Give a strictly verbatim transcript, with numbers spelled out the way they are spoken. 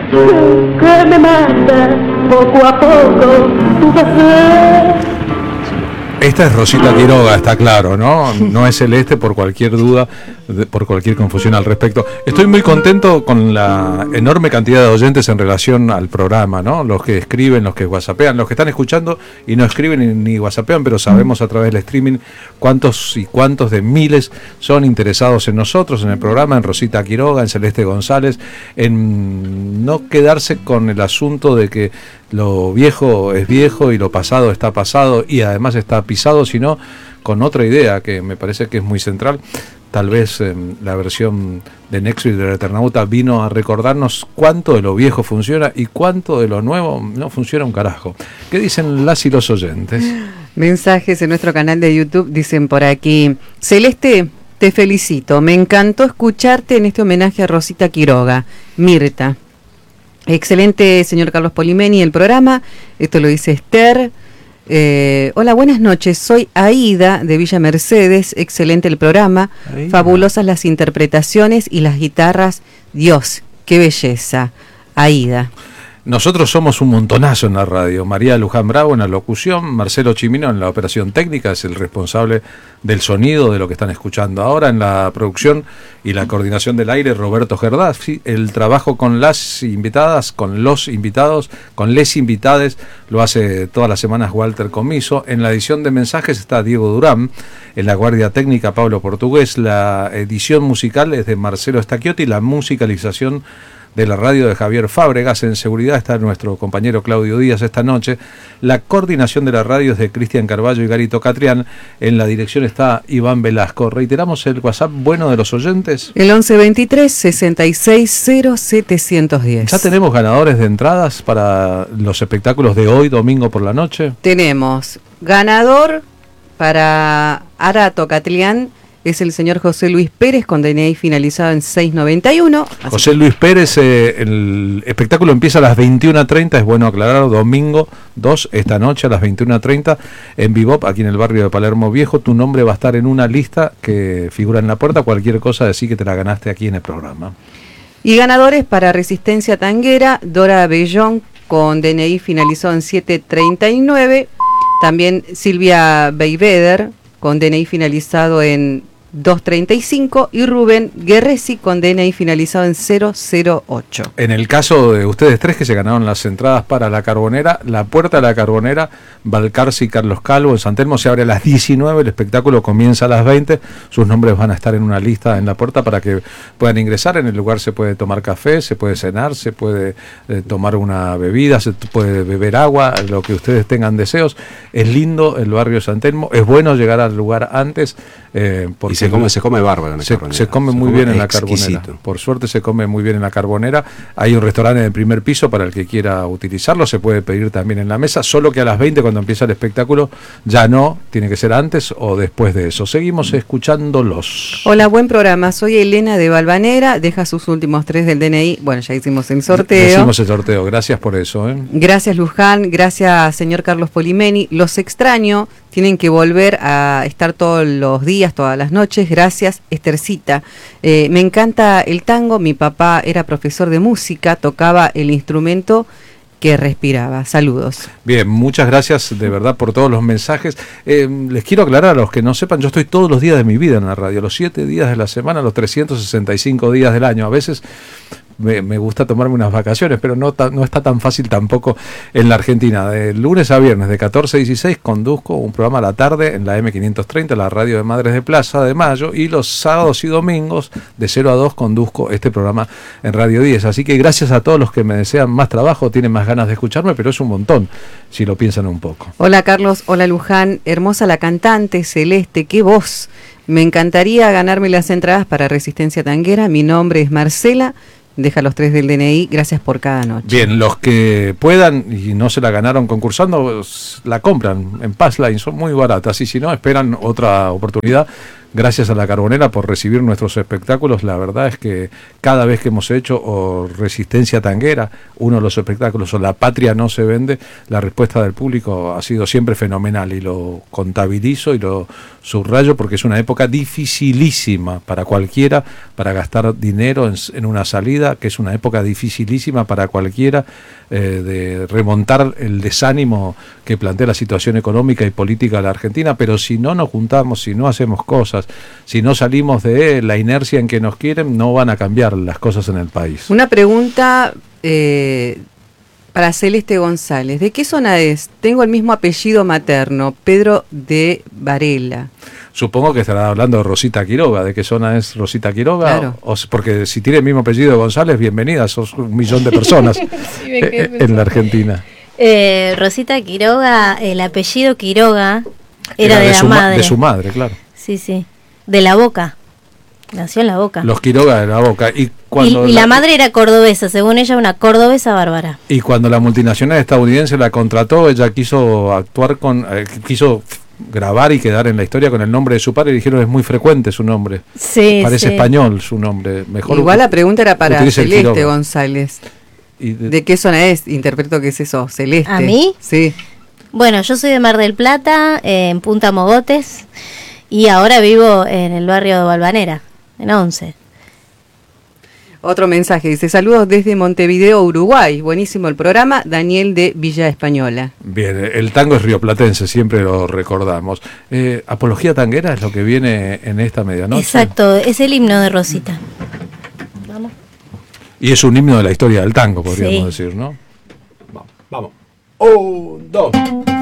que me mata poco a poco tu beso. Esta es Rosita Quiroga, está claro, ¿no? No es Celeste por cualquier duda, por cualquier confusión al respecto. Estoy muy contento con la enorme cantidad de oyentes en relación al programa, ¿no? Los que escriben, los que whatsappean, los que están escuchando y no escriben ni, ni whatsappean, pero sabemos a través del streaming cuántos y cuántos de miles son interesados en nosotros, en el programa, en Rosita Quiroga, en Celeste González, en no quedarse con el asunto de que lo viejo es viejo y lo pasado está pasado y además está pisado, sino con otra idea que me parece que es muy central. Tal vez eh, la versión de Nexo y del Eternauta vino a recordarnos cuánto de lo viejo funciona y cuánto de lo nuevo no funciona un carajo. ¿Qué dicen las y los oyentes? Mensajes en nuestro canal de YouTube, dicen por aquí: Celeste, te felicito, me encantó escucharte en este homenaje a Rosita Quiroga. Mirta. Excelente, señor Carlos Polimeni, el programa. Esto lo dice Esther. Eh, hola, buenas noches. Soy Aida de Villa Mercedes. Excelente el programa. Aida. Fabulosas las interpretaciones y las guitarras. Dios, qué belleza. Aida. Nosotros somos un montonazo en la radio. María Luján Bravo en la locución, Marcelo Chimino en la operación técnica, es el responsable del sonido de lo que están escuchando ahora. En la producción y la coordinación del aire, Roberto Gerdazzi. El trabajo con las invitadas, con los invitados, con les invitades, lo hace todas las semanas Walter Comiso. En la edición de mensajes está Diego Durán. En la guardia técnica, Pablo Portugués. La edición musical es de Marcelo Stacchiotti. La musicalización de la radio de Javier Fábregas. En seguridad está nuestro compañero Claudio Díaz esta noche. La coordinación de la radio es de Cristian Carballo y Garito Catrián. En la dirección está Iván Velasco. Reiteramos el WhatsApp bueno de los oyentes. El once veintitrés sesenta y seis cero setecientos diez. ¿Ya tenemos ganadores de entradas para los espectáculos de hoy, domingo por la noche? Tenemos ganador para Arato Catrián. Es el señor José Luis Pérez, con D N I finalizado en seiscientos noventa y uno. José Luis Pérez, eh, el espectáculo empieza a las veintiuna treinta, es bueno aclarar, domingo dos, esta noche a las veintiuna treinta, en Bebop, aquí en el barrio de Palermo Viejo. Tu nombre va a estar en una lista que figura en la puerta. Cualquier cosa, decir que te la ganaste aquí en el programa. Y ganadores para Resistencia Tanguera, Dora Bellón, con D N I finalizado en setecientos treinta y nueve. También Silvia Beiveder, con D N I finalizado en doscientos treinta y cinco, y Rubén Guerresi con D N I finalizado en cero cero ocho. En el caso de ustedes tres que se ganaron las entradas para la Carbonera, la puerta de la Carbonera, Balcarce y Carlos Calvo en San Telmo, se abre a las diecinueve, el espectáculo comienza a las veinte, sus nombres van a estar en una lista en la puerta para que puedan ingresar. En el lugar se puede tomar café, se puede cenar, se puede eh, tomar una bebida, se puede beber agua, lo que ustedes tengan deseos. Es lindo el barrio de San Telmo, es bueno llegar al lugar antes, eh, porque y se come, se come bárbaro en la se, Carbonera. se come se muy come bien en la exquisito. Carbonera. Por suerte se come muy bien en la Carbonera. Hay un restaurante en el primer piso para el que quiera utilizarlo, se puede pedir también en la mesa, solo que a las veinte, cuando empieza el espectáculo, ya no, tiene que ser antes o después de eso. Seguimos escuchándolos. Hola, buen programa. Soy Elena de Valvanera. Deja sus últimos tres del D N I. Bueno, ya hicimos el sorteo. Hicimos el sorteo. Gracias por eso, ¿eh? Gracias, Luján. Gracias, señor Carlos Polimeni. Los extraño. Tienen que volver a estar todos los días, todas las noches. Gracias, Estercita. Eh, me encanta el tango. Mi papá era profesor de música, tocaba el instrumento que respiraba. Saludos. Bien, muchas gracias de verdad por todos los mensajes. Eh, les quiero aclarar a los que no sepan, yo estoy todos los días de mi vida en la radio, los siete días de la semana, los trescientos sesenta y cinco días del año. A veces Me, me gusta tomarme unas vacaciones, pero no, ta, no está tan fácil tampoco en la Argentina. De lunes a viernes, de catorce a dieciséis, conduzco un programa a la tarde en la eme quinientos treinta, la radio de Madres de Plaza de Mayo, y los sábados y domingos, de cero a dos, conduzco este programa en Radio diez. Así que gracias a todos los que me desean más trabajo, tienen más ganas de escucharme, pero es un montón, si lo piensan un poco. Hola, Carlos, hola, Luján. Hermosa la cantante, Celeste, qué voz. Me encantaría ganarme las entradas para Resistencia Tanguera. Mi nombre es Marcela. Deja los tres del D N I, gracias por cada noche. Bien, los que puedan y no se la ganaron concursando, la compran en Passline, son muy baratas, y si no, esperan otra oportunidad gracias a la Carbonera por recibir nuestros espectáculos. La verdad es que cada vez que hemos hecho o Resistencia Tanguera, uno de los espectáculos, o La Patria no se vende, la respuesta del público ha sido siempre fenomenal, y lo contabilizo y lo subrayo porque es una época dificilísima para cualquiera, para gastar dinero en, en una salida, que es una época dificilísima para cualquiera, eh, de remontar el desánimo que plantea la situación económica y política de la Argentina. Pero si no nos juntamos, si no hacemos cosas, si no salimos de la inercia en que nos quieren, no van a cambiar las cosas en el país. Una pregunta eh, para Celeste González. ¿De qué zona es? Tengo el mismo apellido materno, Pedro de Varela. Supongo que estará hablando de Rosita Quiroga. ¿De qué zona es Rosita Quiroga? Claro. O, o, porque si tiene el mismo apellido de González, bienvenida, sos un millón de personas sí, en la Argentina. Eh, Rosita Quiroga, el apellido Quiroga era, era de, de la su madre. De su madre, claro. Sí, sí. De La Boca. Nació en La Boca. Los Quiroga de La Boca. Y, cuando y, y la, la madre era cordobesa, según ella, una cordobesa bárbara. Y cuando la multinacional estadounidense la contrató, ella quiso actuar con... Eh, quiso grabar y quedar en la historia con el nombre de su padre, y dijeron es muy frecuente su nombre. Sí, Parece sí. español su nombre. Mejor Igual la pregunta era para Celeste Quiroga. González. Y de, ¿De qué zona es? Interpreto que es eso, Celeste. ¿A mí? Sí. Bueno, yo soy de Mar del Plata, eh, en Punta Mogotes, y ahora vivo en el barrio de Balvanera, en Once. Otro mensaje, dice, saludos desde Montevideo, Uruguay. Buenísimo el programa, Daniel de Villa Española. Bien, el tango es rioplatense, siempre lo recordamos. Eh, ¿Apología tanguera es lo que viene en esta medianoche? Exacto, es el himno de Rosita. Vamos. Y es un himno de la historia del tango, podríamos Sí. decir, ¿no? Vamos, vamos. Un, dos.